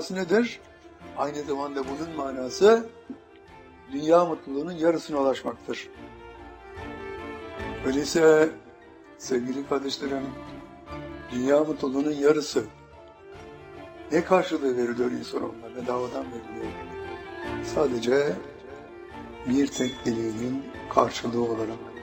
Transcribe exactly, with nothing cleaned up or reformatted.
nedir? Aynı zamanda bunun manası dünya mutluluğunun yarısına ulaşmaktır. Öyleyse sevgili kardeşlerim, dünya mutluluğunun yarısı ne karşılığı veriliyor insanoğluna? Bedavadan veriliyor. Sadece bir tek dileğinin karşılığı olarak.